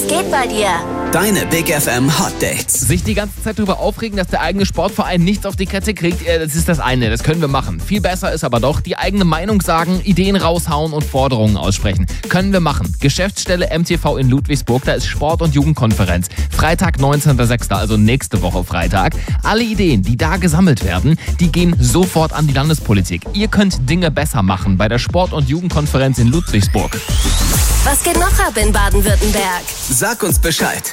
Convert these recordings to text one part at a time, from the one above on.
geht bei dir? Deine Big FM Hot Dates. Sich die ganze Zeit darüber aufregen, dass der eigene Sportverein nichts auf die Kette kriegt, das ist das eine, das können wir machen. Viel besser ist aber doch, die eigene Meinung sagen, Ideen raushauen und Forderungen aussprechen. Können wir machen. Geschäftsstelle MTV in Ludwigsburg, da ist Sport- und Jugendkonferenz. Freitag, 19.06., also nächste Woche Freitag. Alle Ideen, die da gesammelt werden, die gehen sofort an die Landespolitik. Ihr könnt Dinge besser machen bei der Sport- und Jugendkonferenz in Ludwigsburg. Was geht noch ab in Baden-Württemberg? Sag uns Bescheid.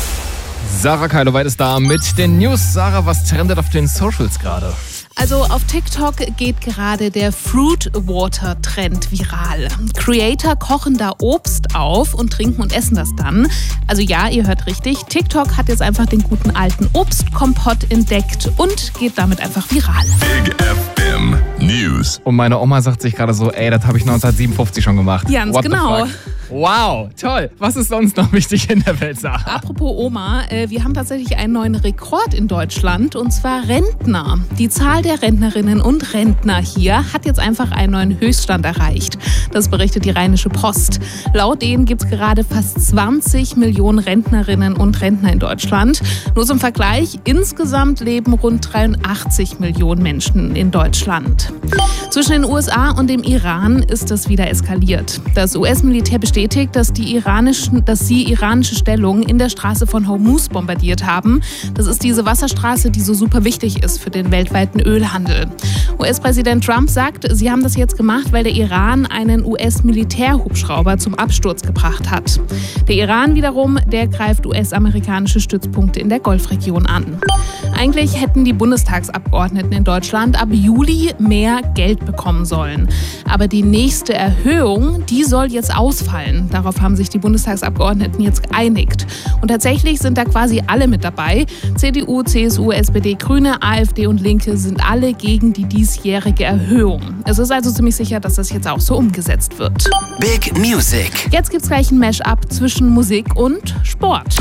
Sarah Keiloweit ist da mit den News. Sarah, was trendet auf den Socials gerade? Also auf TikTok geht gerade der Fruit Water Trend viral. Creator kochen da Obst auf und trinken und essen das dann. Also ja, ihr hört richtig, TikTok hat jetzt einfach den guten alten Obstkompott entdeckt und geht damit einfach viral. Big FM News. Und meine Oma sagt sich gerade so, ey, das habe ich 1957 schon gemacht. Ganz What the genau. fuck? Wow, toll. Was ist sonst noch wichtig in der Welt, Sarah? Apropos Oma, wir haben tatsächlich einen neuen Rekord in Deutschland, und zwar Rentner. Die Zahl der Rentnerinnen und Rentner hier hat jetzt einfach einen neuen Höchststand erreicht. Das berichtet die Rheinische Post. Laut denen gibt es gerade fast 20 Millionen Rentnerinnen und Rentner in Deutschland. Nur zum Vergleich, insgesamt leben rund 83 Millionen Menschen in Deutschland. Zwischen den USA und dem Iran ist es wieder eskaliert. Das US-Militär bestätigt, dass sie iranische Stellungen in der Straße von Hormuz bombardiert haben. Das ist diese Wasserstraße, die so super wichtig ist für den weltweiten Ölhandel. US-Präsident Trump sagt, sie haben das jetzt gemacht, weil der Iran einen US-Militärhubschrauber zum Absturz gebracht hat. Der Iran wiederum, der greift US-amerikanische Stützpunkte in der Golfregion an. Eigentlich hätten die Bundestagsabgeordneten in Deutschland ab Juli mehr Geld bekommen sollen. Aber die nächste Erhöhung, die soll jetzt ausfallen. Darauf haben sich die Bundestagsabgeordneten jetzt geeinigt. Und tatsächlich sind da quasi alle mit dabei. CDU, CSU, SPD, Grüne, AfD und Linke sind alle gegen die diesjährige Erhöhung. Es ist also ziemlich sicher, dass das jetzt auch so umgesetzt wird. Big Music. Jetzt gibt's gleich ein Mash-up zwischen Musik und Sport.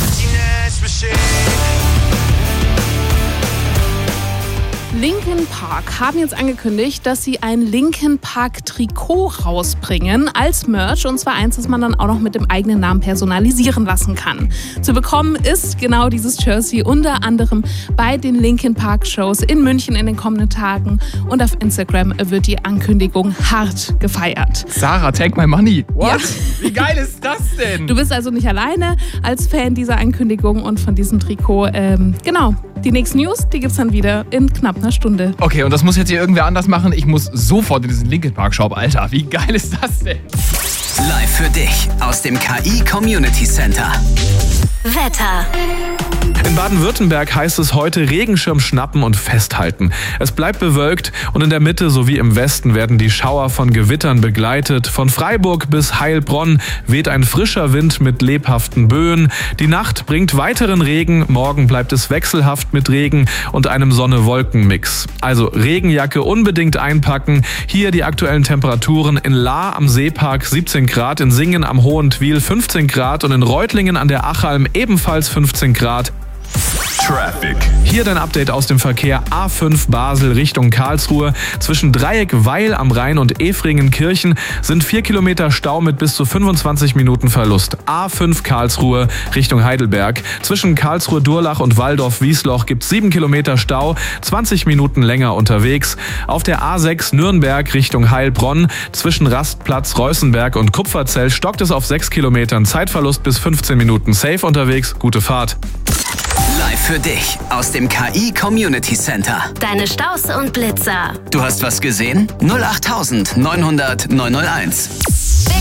Linkin Park haben jetzt angekündigt, dass sie ein Linkin Park Trikot rausbringen als Merch, und zwar eins, das man dann auch noch mit dem eigenen Namen personalisieren lassen kann. Zu bekommen ist genau dieses Jersey unter anderem bei den Linkin Park Shows in München in den kommenden Tagen, und auf Instagram wird die Ankündigung hart gefeiert. Sarah, take my money. What? Ja. Wie geil ist das denn? Du bist also nicht alleine als Fan dieser Ankündigung und von diesem Trikot. Genau. Die nächsten News, die gibt's dann wieder in knapp einer Stunde. Okay, und das muss jetzt hier irgendwer anders machen. Ich muss sofort in diesen Linkin Park Shop. Alter, wie geil ist das denn? Live für dich aus dem KI Community Center. Wetter. In Baden-Württemberg heißt es heute Regenschirm schnappen und festhalten. Es bleibt bewölkt und in der Mitte sowie im Westen werden die Schauer von Gewittern begleitet. Von Freiburg bis Heilbronn weht ein frischer Wind mit lebhaften Böen. Die Nacht bringt weiteren Regen, morgen bleibt es wechselhaft mit Regen und einem Sonne-Wolken-Mix. Also Regenjacke unbedingt einpacken. Hier die aktuellen Temperaturen: in Lahr am Seepark 17 Grad, in Singen am Hohentwiel 15 Grad und in Reutlingen an der Achalm ebenfalls 15 Grad. Traffic. Hier dein Update aus dem Verkehr. A5 Basel Richtung Karlsruhe. Zwischen Dreieck Weil am Rhein und Efringen-Kirchen sind 4 Kilometer Stau mit bis zu 25 Minuten Verlust. A5 Karlsruhe Richtung Heidelberg. Zwischen Karlsruhe-Durlach und Waldorf-Wiesloch gibt es 7 Kilometer Stau, 20 Minuten länger unterwegs. Auf der A6 Nürnberg Richtung Heilbronn. Zwischen Rastplatz, Reußenberg und Kupferzell stockt es auf 6 Kilometern. Zeitverlust bis 15 Minuten. Safe unterwegs, gute Fahrt. Live für dich aus dem KI Community Center. Deine Staus und Blitzer. Du hast was gesehen? 08900 901.